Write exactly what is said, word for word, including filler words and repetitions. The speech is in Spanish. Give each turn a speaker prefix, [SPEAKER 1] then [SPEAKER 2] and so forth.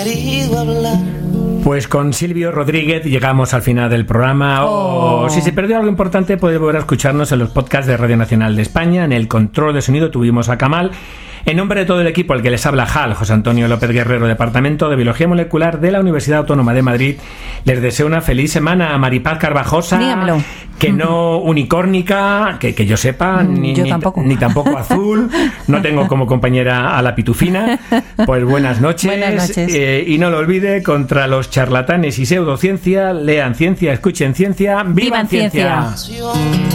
[SPEAKER 1] Pues con Silvio Rodríguez llegamos al final del programa. Oh. Oh, si se perdió algo importante, podéis volver a escucharnos en los podcasts de Radio Nacional de España. En el control de sonido tuvimos a Kamal. En nombre de todo el equipo al que les habla J A L, José Antonio López Guerrero, Departamento de Biología Molecular de la Universidad Autónoma de Madrid, les deseo una feliz semana. Maripaz Carvajosa,
[SPEAKER 2] dígamelo.
[SPEAKER 1] Que no unicórnica, que, que yo sepa, ni,
[SPEAKER 2] yo
[SPEAKER 1] ni,
[SPEAKER 2] tampoco.
[SPEAKER 1] ni tampoco azul. No tengo como compañera a la pitufina. Pues buenas noches.
[SPEAKER 2] Buenas noches.
[SPEAKER 1] Eh, y no lo olvide, contra los charlatanes y pseudociencia, lean ciencia, escuchen ciencia, vivan,
[SPEAKER 2] ¡Vivan ciencia!
[SPEAKER 1] ciencia.